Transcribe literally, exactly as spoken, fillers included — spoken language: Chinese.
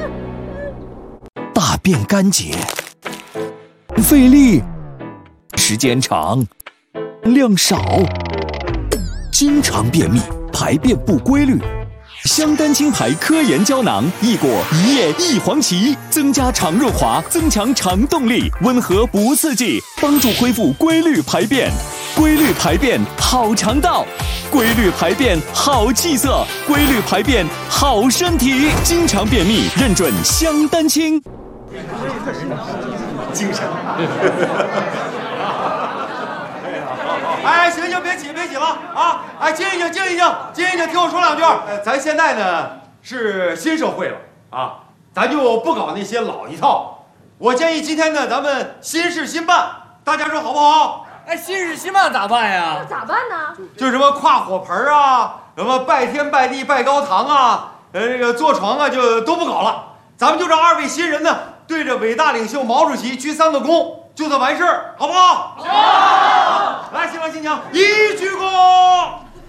大便干结，费力，时间长，量少，经常便秘，排便不规律。香丹青牌科研胶囊，益果一叶一黄芪，增加肠润滑，增强肠动力，温和不刺激，帮助恢复规律排便。规律排便好肠道，规律排便好气色，规律排便好身体。经常便秘，认准香丹青。 精神。哎，行行，别起，别起了啊！哎，静一静，静一静，静一静，听我说两句。呃，咱现在呢是新社会了啊，咱就不搞那些老一套。我建议今天呢，咱们新事新办，大家说好不好？ 哎，新事新办咋办呀？ 咋办呢？ 就什么跨火盆啊，什么拜天拜地拜高堂啊，呃，这个坐床啊，就都不搞了。咱们就让二位新人呢，对着伟大领袖毛主席鞠三个躬，就算完事儿，好不好？好。来，新郎新娘，一